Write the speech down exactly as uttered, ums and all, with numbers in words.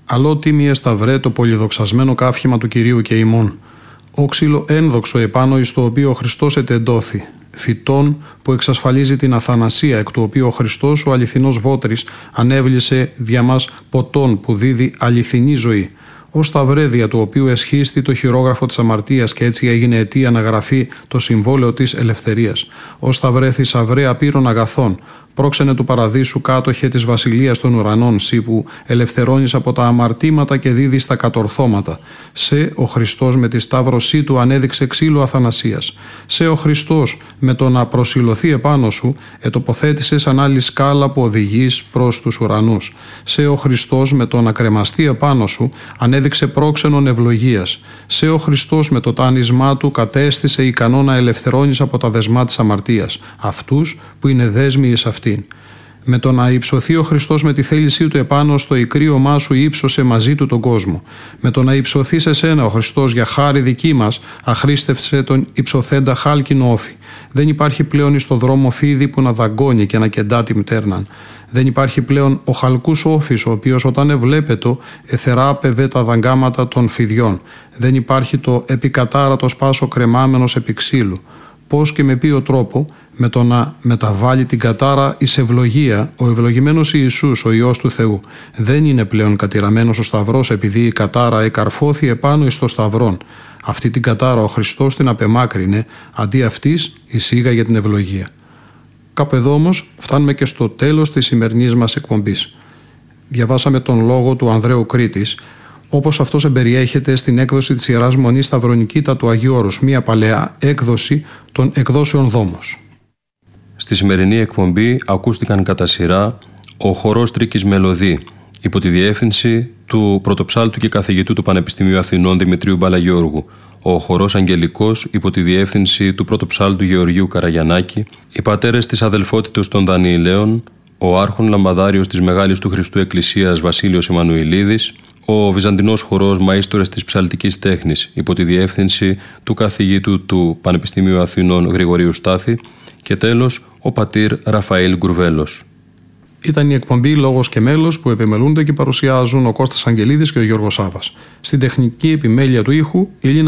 Αλότιμη εσταυρέ το πολυδοξασμένο καύχημα του Κυρίου και ημών. Όξυλο ένδοξο επάνω εις το οποίο ο Χριστός ετεντώθη. Φυτών που εξασφαλίζει την αθανασία, εκ του οποίου ο Χριστός ο αληθινός βότρης ανέβλησε δια μας ποτών που δίδει αληθινή ζωή. Ως σταυρέ δια του οποίου εσχίστη το χειρόγραφο της αμαρτίας και έτσι έγινε αιτία να γραφεί το συμβόλαιο της ελευθερίας. Ως σταυρέ θησαυρέ απείρων αγαθών, πρόξενε του παραδείσου κάτοχε της βασιλείας των ουρανών, σύ που ελευθερώνεις από τα αμαρτήματα και δίδεις τα κατορθώματα. Σε ο Χριστός με τη σταύρωσή του ανέδειξε ξύλο αθανασίας. Σε ο Χριστός με το να προσιλωθεί επάνω σου ετοποθέτησε σαν άλλη σκάλα που οδηγείς προς τους ουρανούς. Σε ο Χριστός με το να κρεμαστεί επάνω σου ανέδειξε πρόξενον ευλογίας. Σε ο Χριστός με το τάνισμά του κατέστησε ικανό να ελευθερώνεις από τα δεσμά της αμαρτίας αυτούς που είναι δέσμοι εις αυτήν. Με το να υψωθεί ο Χριστός με τη θέλησή του επάνω στο ικρίωμά σου ύψωσε μαζί του τον κόσμο. Με το να υψωθεί σε σένα ο Χριστός για χάρη δική μας αχρίστευσε τον υψωθέντα χάλκινο όφη. Δεν υπάρχει πλέον εις το δρόμο φίδι που να δαγκώνει και να κεντά τη μτέρναν. Δεν υπάρχει πλέον ο χαλκούς όφης ο οποίος όταν εβλέπετο εθεράπευε τα δαγκάματα των φιδιών. Δεν υπάρχει το επικατάρατο σπάσο κρεμάμενος επί ξύλου. Πώς και με ποιο τρόπο, με το να μεταβάλει την κατάρα εις ευλογία, ο ευλογημένος Ιησούς, ο Υιός του Θεού, δεν είναι πλέον κατηραμένος ο σταυρός επειδή η κατάρα εκαρφώθη επάνω εις το σταυρόν. Αυτή την κατάρα ο Χριστός την απεμάκρυνε, αντί αυτής εισήγαγε την ευλογία. Κάπου εδώ όμως φτάνουμε και στο τέλος της σημερινής μας εκπομπής. Διαβάσαμε τον λόγο του Ανδρέου Κρήτης, όπως αυτός εμπεριέχεται στην έκδοση της Ιεράς Μονής Σταυρονικήτα του Αγίου Όρους, μία παλαιά έκδοση των εκδόσεων Δόμος. Στη σημερινή εκπομπή ακούστηκαν κατά σειρά ο χορός Τρίκης Μελωδή, υπό τη διεύθυνση του πρωτοψάλτου και καθηγητού του Πανεπιστημίου Αθηνών Δημητρίου Μπαλαγιώργου, ο χορός Αγγελικός υπό τη διεύθυνση του πρωτοψάλτου Γεωργίου Καραγιαννάκη, οι πατέρες της αδελφότητος των Δανιηλαίων, ο άρχον λαμπαδάριος της Μεγάλης του Χριστού Εκκλησίας Βασίλειος Εμμανουηλίδης, ο Βυζαντινός χορός Μαΐστορες της Ψαλτικής Τέχνης υπό τη διεύθυνση του καθηγήτου του Πανεπιστημίου Αθηνών Γρηγορίου Στάθη και τέλος ο πατήρ Ραφαήλ Γκουρβέλος. Ήταν η εκπομπή «Λόγος και μέλος» που επιμελούνται και παρουσιάζουν ο Κώστας Αγγελίδης και ο Γιώργος Σάβας. Στην τεχνική επιμέλεια του ήχου η Ελίνα